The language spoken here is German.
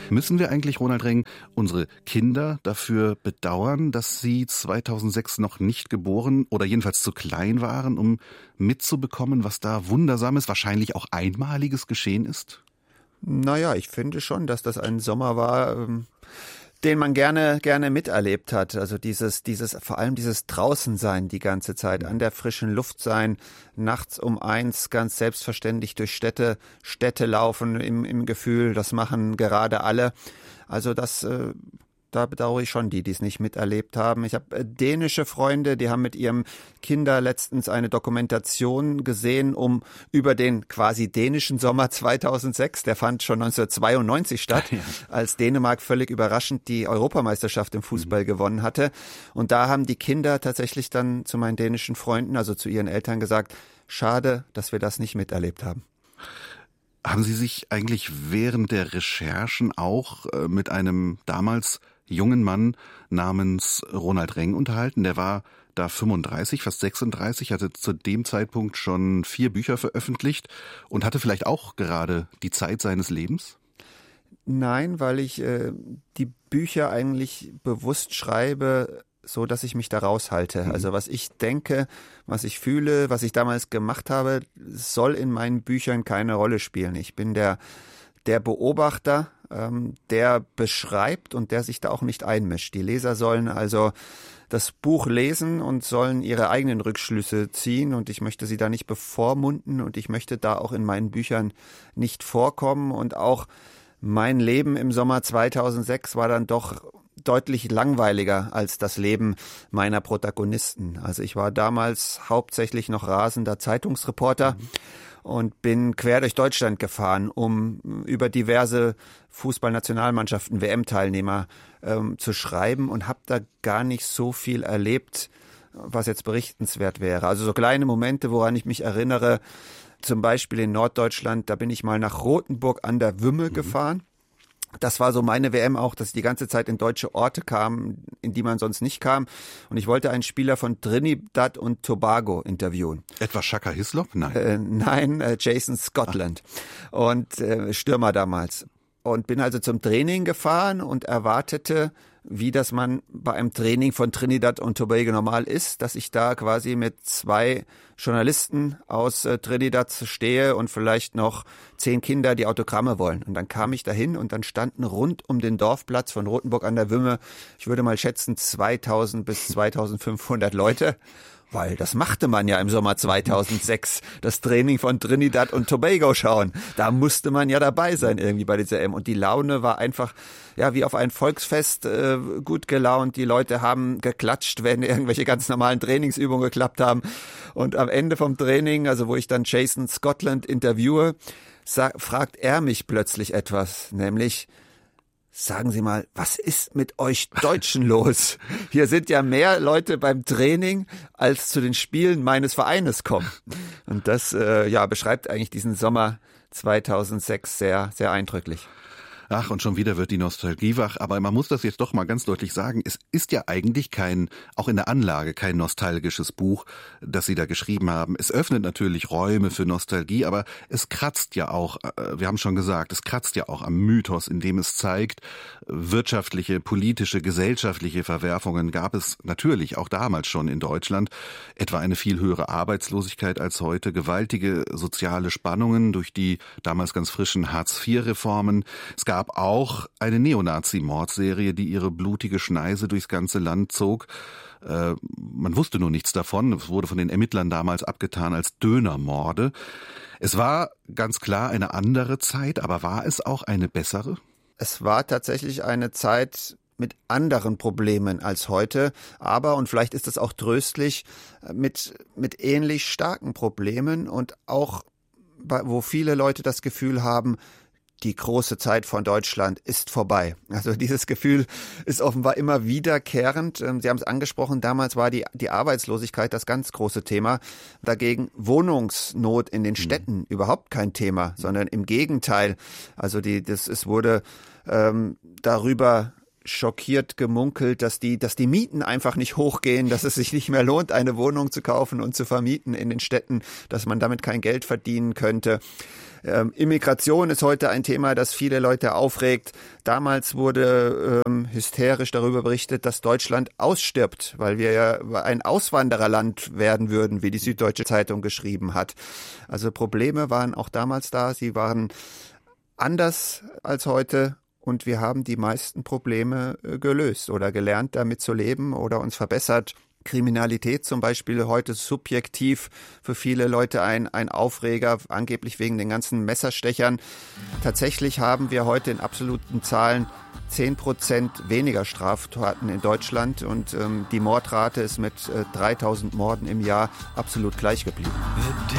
Müssen wir eigentlich, Ronald Reng, unsere Kinder dafür bedauern, dass sie 2006 noch nicht geboren oder jedenfalls zu klein waren, um mitzubekommen, was da Wundersames, wahrscheinlich auch Einmaliges geschehen ist? Naja, ich finde schon, dass das ein Sommer war, den man gerne miterlebt hat. Also vor allem dieses Draußensein die ganze Zeit, an der frischen Luft sein, nachts um 1 ganz selbstverständlich durch Städte laufen im Gefühl, das machen gerade alle. Also da bedauere ich schon die es nicht miterlebt haben. Ich habe dänische Freunde, die haben mit ihrem Kinder letztens eine Dokumentation gesehen, über den quasi dänischen Sommer 2006. Der fand schon 1992 statt, als Dänemark völlig überraschend die Europameisterschaft im Fußball gewonnen hatte. Und da haben die Kinder tatsächlich dann zu meinen dänischen Freunden, also zu ihren Eltern gesagt, schade, dass wir das nicht miterlebt haben. Haben Sie sich eigentlich während der Recherchen auch mit einem damals jungen Mann namens Ronald Reng unterhalten? Der war da 35, fast 36, hatte zu dem Zeitpunkt schon 4 Bücher veröffentlicht und hatte vielleicht auch gerade die Zeit seines Lebens? Nein, weil ich die Bücher eigentlich bewusst schreibe, so dass ich mich da raushalte. Also was ich denke, was ich fühle, was ich damals gemacht habe, soll in meinen Büchern keine Rolle spielen. Ich bin der Beobachter, der beschreibt und der sich da auch nicht einmischt. Die Leser sollen also das Buch lesen und sollen ihre eigenen Rückschlüsse ziehen und ich möchte sie da nicht bevormunden und ich möchte da auch in meinen Büchern nicht vorkommen und auch mein Leben im Sommer 2006 war dann doch deutlich langweiliger als das Leben meiner Protagonisten. Also ich war damals hauptsächlich noch rasender Zeitungsreporter und bin quer durch Deutschland gefahren, um über diverse Fußballnationalmannschaften, WM-Teilnehmer zu schreiben und habe da gar nicht so viel erlebt, was jetzt berichtenswert wäre. Also so kleine Momente, woran ich mich erinnere, zum Beispiel in Norddeutschland, da bin ich mal nach Rothenburg an der Wümme gefahren. Das war so meine WM auch, dass ich die ganze Zeit in deutsche Orte kam, in die man sonst nicht kam. Und ich wollte einen Spieler von Trinidad und Tobago interviewen. Etwa Shaka Hislop? Nein. Nein, Jason Scotland. Und Stürmer damals. Und bin also zum Training gefahren und erwartete, wie das man bei einem Training von Trinidad und Tobago normal ist, dass ich da quasi mit 2 Journalisten aus Trinidad stehe und vielleicht noch 10 Kinder, die Autogramme wollen. Und dann kam ich dahin und dann standen rund um den Dorfplatz von Rothenburg an der Wümme, ich würde mal schätzen 2000 bis 2500 Leute. Weil das machte man ja im Sommer 2006, das Training von Trinidad und Tobago schauen. Da musste man ja dabei sein irgendwie bei dieser EM. Und die Laune war einfach, ja, wie auf ein Volksfest, gut gelaunt. Die Leute haben geklatscht, wenn irgendwelche ganz normalen Trainingsübungen geklappt haben. Und am Ende vom Training, also wo ich dann Jason Scotland interviewe, fragt er mich plötzlich etwas, nämlich: Sagen Sie mal, was ist mit euch Deutschen los? Hier sind ja mehr Leute beim Training, als zu den Spielen meines Vereines kommen. Und das beschreibt eigentlich diesen Sommer 2006 sehr, sehr eindrücklich. Ach, und schon wieder wird die Nostalgie wach. Aber man muss das jetzt doch mal ganz deutlich sagen. Es ist ja eigentlich auch in der Anlage kein nostalgisches Buch, das Sie da geschrieben haben. Es öffnet natürlich Räume für Nostalgie, aber es kratzt ja auch, wir haben schon gesagt, es kratzt ja auch am Mythos, indem es zeigt, wirtschaftliche, politische, gesellschaftliche Verwerfungen gab es natürlich auch damals schon in Deutschland. Etwa eine viel höhere Arbeitslosigkeit als heute, gewaltige soziale Spannungen durch die damals ganz frischen Hartz-IV-Reformen. Es gab auch eine Neonazi-Mordserie, die ihre blutige Schneise durchs ganze Land zog. Man wusste nur nichts davon. Es wurde von den Ermittlern damals abgetan als Dönermorde. Es war ganz klar eine andere Zeit, aber war es auch eine bessere? Es war tatsächlich eine Zeit mit anderen Problemen als heute, aber, und vielleicht ist es auch tröstlich, mit ähnlich starken Problemen und auch, wo viele Leute das Gefühl haben, die große Zeit von Deutschland ist vorbei. Also dieses Gefühl ist offenbar immer wiederkehrend. Sie haben es angesprochen, damals war die Arbeitslosigkeit das ganz große Thema. Dagegen Wohnungsnot in den Städten überhaupt kein Thema, sondern im Gegenteil. Also es wurde darüber schockiert gemunkelt, dass die Mieten einfach nicht hochgehen, dass es sich nicht mehr lohnt, eine Wohnung zu kaufen und zu vermieten in den Städten, dass man damit kein Geld verdienen könnte. Immigration ist heute ein Thema, das viele Leute aufregt. Damals wurde hysterisch darüber berichtet, dass Deutschland ausstirbt, weil wir ja ein Auswandererland werden würden, wie die Süddeutsche Zeitung geschrieben hat. Also Probleme waren auch damals da. Sie waren anders als heute. Und wir haben die meisten Probleme gelöst oder gelernt, damit zu leben oder uns verbessert. Kriminalität zum Beispiel heute subjektiv für viele Leute ein Aufreger, angeblich wegen den ganzen Messerstechern. Tatsächlich haben wir heute in absoluten Zahlen 10% weniger Straftaten in Deutschland und die Mordrate ist mit 3000 Morden im Jahr absolut gleich geblieben.